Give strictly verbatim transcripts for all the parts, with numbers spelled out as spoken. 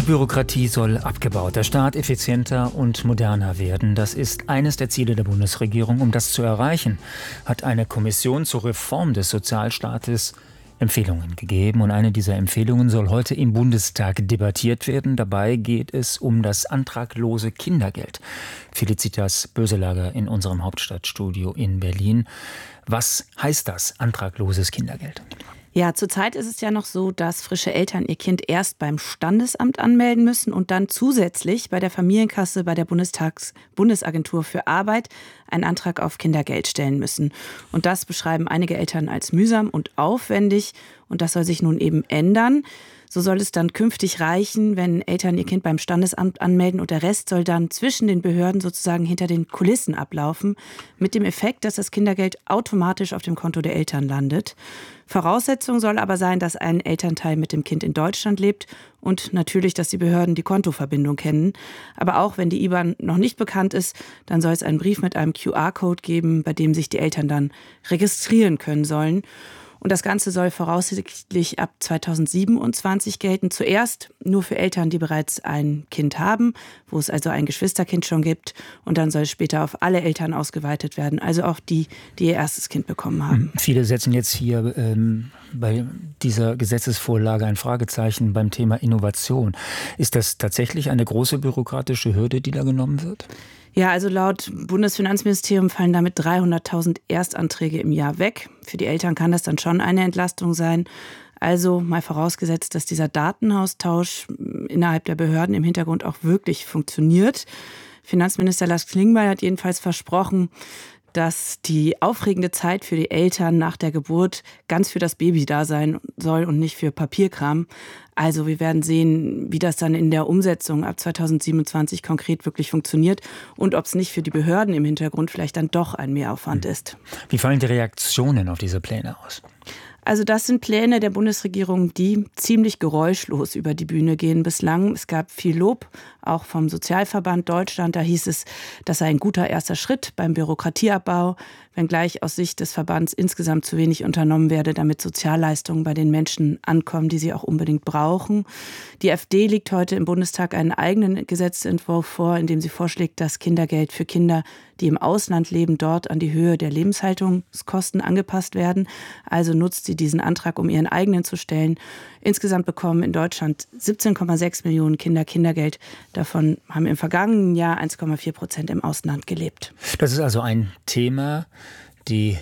Die Bürokratie soll abgebaut, der Staat effizienter und moderner werden. Das ist eines der Ziele der Bundesregierung. Um das zu erreichen, hat eine Kommission zur Reform des Sozialstaates Empfehlungen gegeben. Und eine dieser Empfehlungen soll heute im Bundestag debattiert werden. Dabei geht es um das antraglose Kindergeld. Felicitas Böselager in unserem Hauptstadtstudio in Berlin. Was heißt das, antragloses Kindergeld? Ja, zurzeit ist es ja noch so, dass frische Eltern ihr Kind erst beim Standesamt anmelden müssen und dann zusätzlich bei der Familienkasse bei der Bundestags- Bundesagentur für Arbeit einen Antrag auf Kindergeld stellen müssen. Und das beschreiben einige Eltern als mühsam und aufwendig. Und das soll sich nun eben ändern. So soll es dann künftig reichen, wenn Eltern ihr Kind beim Standesamt anmelden und der Rest soll dann zwischen den Behörden sozusagen hinter den Kulissen ablaufen, mit dem Effekt, dass das Kindergeld automatisch auf dem Konto der Eltern landet. Voraussetzung soll aber sein, dass ein Elternteil mit dem Kind in Deutschland lebt und natürlich, dass die Behörden die Kontoverbindung kennen. Aber auch wenn die I B A N noch nicht bekannt ist, dann soll es einen Brief mit einem Q R-Code geben, bei dem sich die Eltern dann registrieren können sollen. Und das Ganze soll voraussichtlich ab zweitausendsiebenundzwanzig gelten. Zuerst nur für Eltern, die bereits ein Kind haben, wo es also ein Geschwisterkind schon gibt. Und dann soll es später auf alle Eltern ausgeweitet werden, also auch die, die ihr erstes Kind bekommen haben. Viele setzen jetzt hier ähm, bei dieser Gesetzesvorlage ein Fragezeichen beim Thema Innovation. Ist das tatsächlich eine große bürokratische Hürde, die da genommen wird? Ja, also laut Bundesfinanzministerium fallen damit dreihunderttausend Erstanträge im Jahr weg. Für die Eltern kann das dann schon eine Entlastung sein. Also mal vorausgesetzt, dass dieser Datenaustausch innerhalb der Behörden im Hintergrund auch wirklich funktioniert. Finanzminister Lars Klingbeil hat jedenfalls versprochen, dass die aufregende Zeit für die Eltern nach der Geburt ganz für das Baby da sein soll und nicht für Papierkram. Also wir werden sehen, wie das dann in der Umsetzung ab zweitausendsiebenundzwanzig konkret wirklich funktioniert und ob es nicht für die Behörden im Hintergrund vielleicht dann doch ein Mehraufwand ist. Wie fallen die Reaktionen auf diese Pläne aus? Also das sind Pläne der Bundesregierung, die ziemlich geräuschlos über die Bühne gehen bislang. Es gab viel Lob, auch vom Sozialverband Deutschland. Da hieß es, das sei ein guter erster Schritt beim Bürokratieabbau, wenngleich aus Sicht des Verbands insgesamt zu wenig unternommen werde, damit Sozialleistungen bei den Menschen ankommen, die sie auch unbedingt brauchen. Die AfD legt heute im Bundestag einen eigenen Gesetzentwurf vor, in dem sie vorschlägt, dass Kindergeld für Kinder, die im Ausland leben, dort an die Höhe der Lebenshaltungskosten angepasst werden. Also nutzt sie diesen Antrag, um ihren eigenen zu stellen. Insgesamt bekommen in Deutschland siebzehn Komma sechs Millionen Kinder Kindergeld. Davon haben im vergangenen Jahr eins Komma vier Prozent im Ausland gelebt. Das ist also ein Thema, die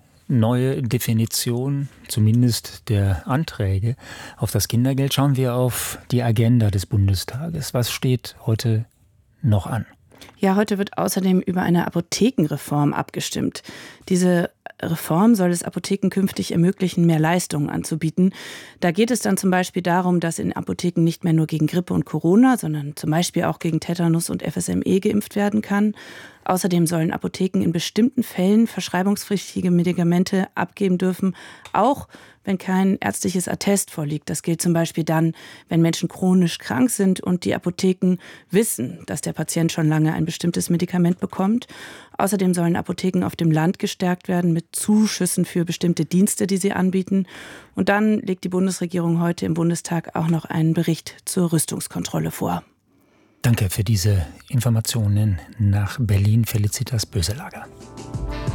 neue Definition, zumindest der Anträge auf das Kindergeld. Schauen wir auf die Agenda des Bundestages. Was steht heute noch an? Ja, heute wird außerdem über eine Apothekenreform abgestimmt. Diese Reform soll es Apotheken künftig ermöglichen, mehr Leistungen anzubieten. Da geht es dann zum Beispiel darum, dass in Apotheken nicht mehr nur gegen Grippe und Corona, sondern zum Beispiel auch gegen Tetanus und F S M E geimpft werden kann. Außerdem sollen Apotheken in bestimmten Fällen verschreibungspflichtige Medikamente abgeben dürfen, auch wenn kein ärztliches Attest vorliegt. Das gilt zum Beispiel dann, wenn Menschen chronisch krank sind und die Apotheken wissen, dass der Patient schon lange ein bestimmtes Medikament bekommt. Außerdem sollen Apotheken auf dem Land gestärkt werden mit Zuschüssen für bestimmte Dienste, die sie anbieten. Und dann legt die Bundesregierung heute im Bundestag auch noch einen Bericht zur Rüstungskontrolle vor. Danke für diese Informationen nach Berlin, Felicitas Böselager.